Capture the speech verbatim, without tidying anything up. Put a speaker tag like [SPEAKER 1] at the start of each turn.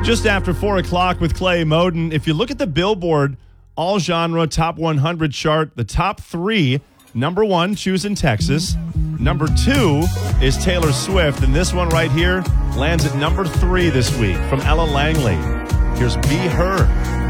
[SPEAKER 1] Just after four o'clock with Clay Moden. If you look at the Billboard All Genre Top one hundred chart, the top three, number one, Choosing Texas. Number two is Taylor Swift. And this one right here lands at number three this week from Ella Langley. Here's Be Her.